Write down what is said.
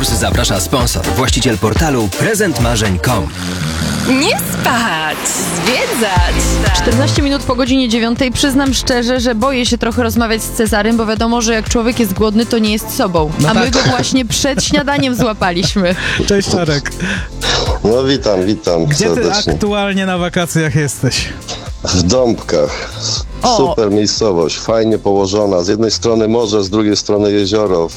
konkurs zaprasza sponsor, właściciel portalu prezentmarzeń.com. Nie spać, zwiedzać. 14 minut po godzinie 9. Przyznam szczerze, że boję się trochę rozmawiać z Cezarym, bo wiadomo, że jak człowiek jest głodny, to nie jest sobą. A my go właśnie przed śniadaniem złapaliśmy. Cześć, Czarek. No witam Gdzie ty serdecznie. aktualnie na wakacjach jesteś? W Dąbkach. O. Super miejscowość, fajnie położona. Z jednej strony morze, z drugiej strony jezioro.